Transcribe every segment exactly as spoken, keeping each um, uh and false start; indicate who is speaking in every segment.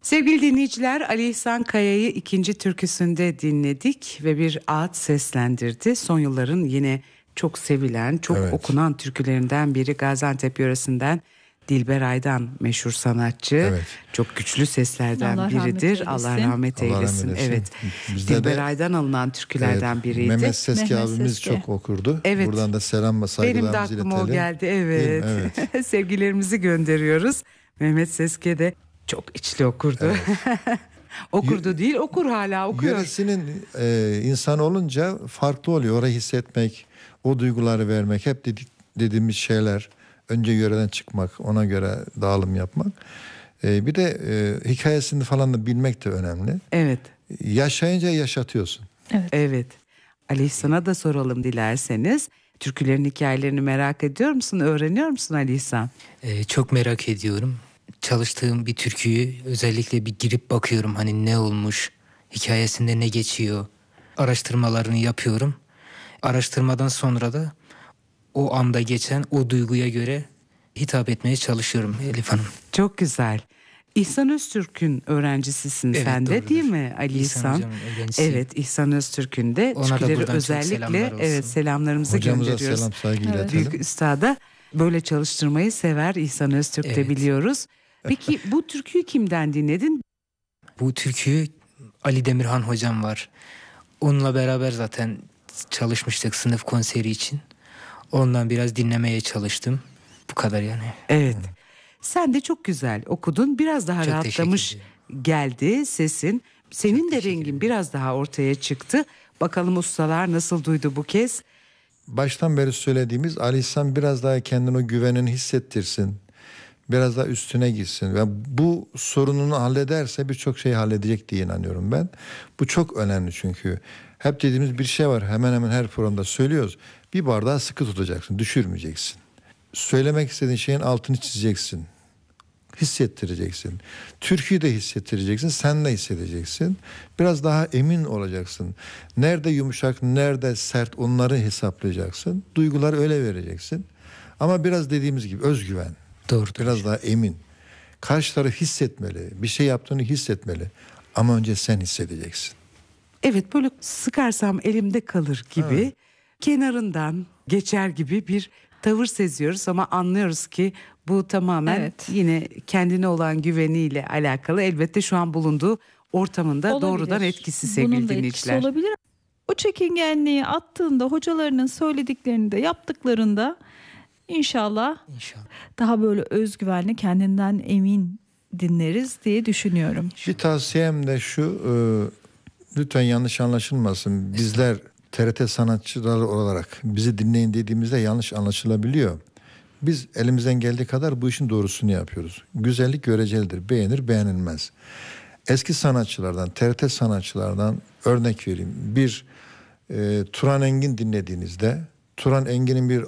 Speaker 1: Sevgili dinleyiciler, Ali İhsan Kaya'yı ikinci türküsünde dinledik ve bir ağıt seslendirdi. Son yılların yine çok sevilen, çok
Speaker 2: Evet.
Speaker 1: okunan türkülerinden biri, Gaziantep yöresinden Dilber Aydan meşhur sanatçı.
Speaker 2: Evet.
Speaker 1: Çok güçlü seslerden
Speaker 3: Allah
Speaker 1: biridir.
Speaker 3: rahmet
Speaker 1: Allah
Speaker 3: eylesin.
Speaker 1: rahmet
Speaker 2: Allah
Speaker 1: eylesin.
Speaker 2: rahmet eylesin.
Speaker 1: Evet.
Speaker 2: Bizde
Speaker 1: Dilber
Speaker 2: de,
Speaker 1: Aydan alınan türkülerden
Speaker 2: evet,
Speaker 1: biriydi.
Speaker 2: Mehmet Seski
Speaker 3: Mehmet
Speaker 2: abimiz
Speaker 3: Seski.
Speaker 2: çok okurdu.
Speaker 1: Evet.
Speaker 2: Buradan da selam ve saygılarımızı
Speaker 1: Benim de
Speaker 2: iletelim.
Speaker 1: aklıma o geldi.
Speaker 2: Değil
Speaker 1: Evet.
Speaker 2: mi? Evet.
Speaker 1: Sevgilerimizi gönderiyoruz. Mehmet Seski de çok içli okurdu.
Speaker 2: Evet.
Speaker 1: Okurdu değil, okur hala, okuyor.
Speaker 2: Yöresinin e, insan olunca farklı oluyor. Orayı hissetmek, o duyguları vermek, hep dedik, dediğimiz şeyler. Önce yöreden çıkmak, ona göre dağılım yapmak. E, bir de e, hikayesini falan da bilmek de önemli.
Speaker 1: Evet.
Speaker 2: Yaşayınca yaşatıyorsun.
Speaker 3: Evet.
Speaker 1: Evet. Ali İhsan'a da soralım dilerseniz. Türkülerin hikayelerini merak ediyor musun? Öğreniyor musun Ali İhsan?
Speaker 4: Ee, çok merak ediyorum. Çalıştığım bir türküyü özellikle bir girip bakıyorum. Hani ne olmuş, hikayesinde ne geçiyor. Araştırmalarını yapıyorum. Araştırmadan sonra da o anda geçen o duyguya göre hitap etmeye çalışıyorum Elif Hanım.
Speaker 1: Çok güzel. İhsan Öztürk'ün öğrencisisin
Speaker 4: Evet,
Speaker 1: sen de
Speaker 4: doğrudur.
Speaker 1: değil mi Ali
Speaker 4: İhsan
Speaker 1: İhsan?
Speaker 4: hocamın öğrencisiyim.
Speaker 1: Evet, İhsan Öztürk'ün de
Speaker 4: Ona da
Speaker 1: türküleri
Speaker 4: buradan çok selamlar
Speaker 1: özellikle
Speaker 4: olsun.
Speaker 1: evet selamlarımızı
Speaker 2: Hocamıza
Speaker 1: gönderiyoruz.
Speaker 2: selam saygı
Speaker 3: Evet.
Speaker 2: iletelim.
Speaker 1: Büyük üstada böyle çalıştırmayı sever İhsan Öztürk de
Speaker 4: Evet.
Speaker 1: biliyoruz. Peki bu türküyü kimden dinledin?
Speaker 4: Bu türküyü Ali Demirhan hocam var. Onunla beraber zaten çalışmıştık sınıf konseri için. Ondan biraz dinlemeye çalıştım. Bu kadar yani.
Speaker 1: Evet. Sen de çok güzel okudun. Biraz daha
Speaker 4: Çok
Speaker 1: rahatlamış
Speaker 4: teşekkür
Speaker 1: geldi sesin. Senin
Speaker 4: Çok
Speaker 1: de
Speaker 4: teşekkür
Speaker 1: rengin
Speaker 4: ederim.
Speaker 1: biraz daha ortaya çıktı. Bakalım ustalar nasıl duydu bu kez?
Speaker 2: Baştan beri söylediğimiz Ali İhsan biraz daha kendine o güvenini hissettirsin. Biraz daha üstüne gitsin. Ve bu sorununu hallederse birçok şeyi halledecek diye inanıyorum ben. Bu çok önemli çünkü. Hep dediğimiz bir şey var. Hemen hemen her programda söylüyoruz. Bir bardağı sıkı tutacaksın. Düşürmeyeceksin. Söylemek istediğin şeyin altını çizeceksin. Hissettireceksin. Türküyü de hissettireceksin. Sen de hissedeceksin. Biraz daha emin olacaksın. Nerede yumuşak, nerede sert onları hesaplayacaksın. Duyguları öyle vereceksin. Ama biraz dediğimiz gibi özgüven.
Speaker 4: Doğru.
Speaker 2: Biraz daha emin. Karşı taraf hissetmeli. Bir şey yaptığını hissetmeli. Ama önce sen hissedeceksin.
Speaker 1: Evet, böyle sıkarsam elimde kalır gibi
Speaker 2: Evet.
Speaker 1: kenarından geçer gibi bir tavır seziyoruz ama anlıyoruz ki bu tamamen
Speaker 3: Evet.
Speaker 1: yine kendine olan güveniyle alakalı. Elbette şu an bulunduğu ortamında
Speaker 3: Olabilir.
Speaker 1: doğrudan etkisi sevgili
Speaker 3: Bunun da
Speaker 1: dinleyiciler.
Speaker 3: etkisi olabilir. O çekingenliği attığında, hocalarının söylediklerini de yaptıklarında inşallah
Speaker 4: İnşallah.
Speaker 3: daha böyle özgüvenli, kendinden emin dinleriz diye düşünüyorum.
Speaker 2: Bir tavsiyem de şu. E, lütfen yanlış anlaşılmasın. Bizler T R T sanatçıları olarak bizi dinleyin dediğimizde yanlış anlaşılabiliyor. Biz elimizden geldiği kadar bu işin doğrusunu yapıyoruz. Güzellik görecelidir. Beğenir beğenilmez. Eski sanatçılardan, T R T sanatçılardan örnek vereyim. Bir e, Turan Engin dinlediğinizde, Turan Engin'in bir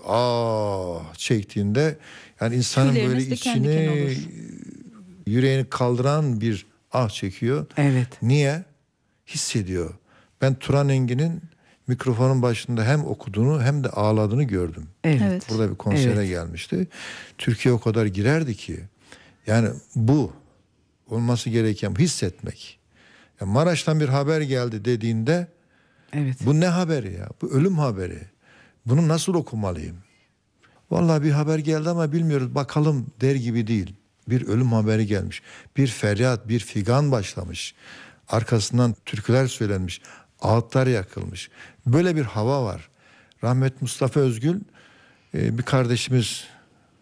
Speaker 2: ah çektiğinde yani insanın
Speaker 3: Tüyleriniz
Speaker 2: böyle
Speaker 3: diken diken
Speaker 2: içini,
Speaker 3: olur.
Speaker 2: yüreğini kaldıran bir ah çekiyor.
Speaker 1: Evet.
Speaker 2: Niye? Hissediyor. Ben Turan Engin'in mikrofonun başında hem okuduğunu hem de ağladığını gördüm.
Speaker 1: Evet.
Speaker 3: Evet.
Speaker 2: Burada bir konsere
Speaker 1: Evet.
Speaker 2: gelmişti. Türkiye o kadar girerdi ki. Yani bu olması gereken hissetmek. Ya Maraş'tan bir haber geldi dediğinde
Speaker 1: Evet.
Speaker 2: bu ne haberi ya? Bu ölüm haberi. Bunu nasıl okumalıyım? Vallahi bir haber geldi ama bilmiyoruz bakalım der gibi değil. Bir ölüm haberi gelmiş. Bir feryat, bir figan başlamış. Arkasından türküler söylenmiş. Ağıtlar yakılmış. Böyle bir hava var. Rahmet Mustafa Özgül bir kardeşimiz